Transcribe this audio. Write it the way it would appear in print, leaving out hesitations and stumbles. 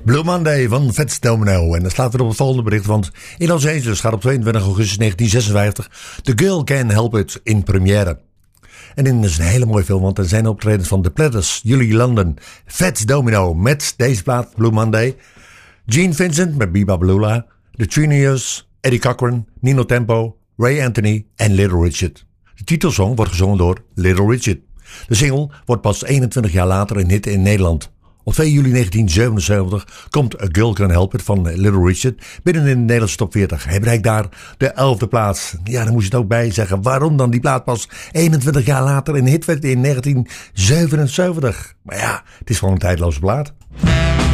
Blue Monday van Fats Domino. En dat slaat weer op het volgende bericht, want in Los Angeles gaat op 22 augustus 1956 The Girl Can't Help It in première. En dit is een hele mooie film, want er zijn optredens van The Platters, Julie London, Fats Domino met deze plaat Blue Monday, Gene Vincent met Biba Blula, The Triniers, Eddie Cochran, Nino Tempo, Ray Anthony en Little Richard. De titelsong wordt gezongen door Little Richard. De single wordt pas 21 jaar later een hit in Nederland. Op 2 juli 1977 komt A Girl Can't Help It van Little Richard binnen in de Nederlandse top 40. Hij bereikt daar de 11e plaats. Ja, daar moest je het ook bij zeggen. Waarom dan die plaat pas 21 jaar later een hit werd in 1977? Maar ja, het is gewoon een tijdloze plaat.